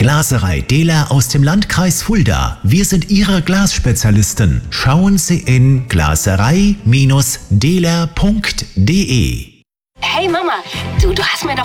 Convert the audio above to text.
Glaserei Dehler aus dem Landkreis Fulda. Wir sind Ihre Glasspezialisten. Schauen Sie in glaserei-dehler.de. Hey Mama, du hast mir doch